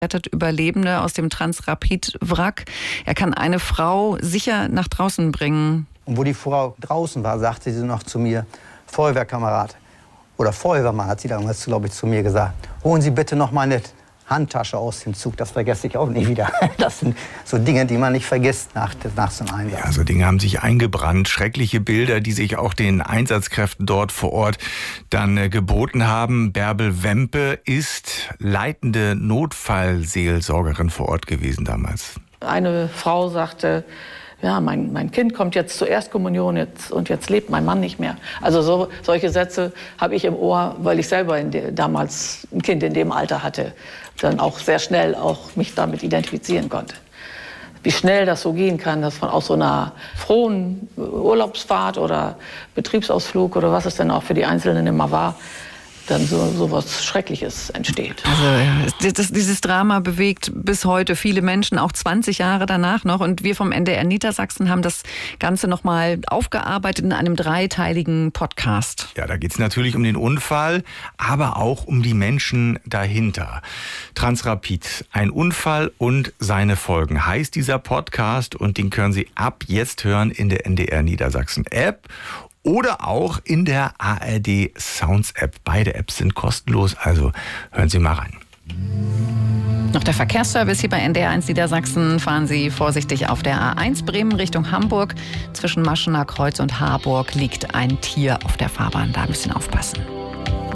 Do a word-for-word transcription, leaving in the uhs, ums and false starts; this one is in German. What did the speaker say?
rettet Überlebende aus dem Transrapid-Wrack. Er kann eine Frau sicher nach draußen bringen. Und wo die Frau draußen war, sagte sie noch zu mir, Feuerwehrkamerad oder Feuerwehrmann, hat sie damals, glaube ich, zu mir gesagt, holen Sie bitte noch mal eine Handtasche aus dem Zug. Das vergesse ich auch nie wieder. Das sind so Dinge, die man nicht vergisst nach, nach so einem Einsatz. Ja, so Dinge haben sich eingebrannt. Schreckliche Bilder, die sich auch den Einsatzkräften dort vor Ort dann äh, geboten haben. Bärbel Wempe ist leitende Notfallseelsorgerin vor Ort gewesen damals. Eine Frau sagte, ja, mein, mein Kind kommt jetzt zur Erstkommunion jetzt, und jetzt lebt mein Mann nicht mehr. Also so, solche Sätze habe ich im Ohr, weil ich selber in de, damals ein Kind in dem Alter hatte. Dann auch sehr schnell auch mich damit identifizieren konnte. Wie schnell das so gehen kann, dass von aus so einer frohen Urlaubsfahrt oder Betriebsausflug oder was es denn auch für die Einzelnen immer war, dann so, so was Schreckliches entsteht. Also das, dieses Drama bewegt bis heute viele Menschen, auch zwanzig Jahre danach noch. Und wir vom N D R Niedersachsen haben das Ganze nochmal aufgearbeitet in einem dreiteiligen Podcast. Ja, da geht es natürlich um den Unfall, aber auch um die Menschen dahinter. Transrapid, ein Unfall und seine Folgen, heißt dieser Podcast. Und den können Sie ab jetzt hören in der N D R Niedersachsen App. Oder auch in der A R D Sounds App. Beide Apps sind kostenlos, also hören Sie mal rein. Noch der Verkehrsservice hier bei N D R eins Niedersachsen. Fahren Sie vorsichtig auf der A eins Bremen Richtung Hamburg. Zwischen Maschener Kreuz und Harburg liegt ein Tier auf der Fahrbahn. Da ein bisschen aufpassen.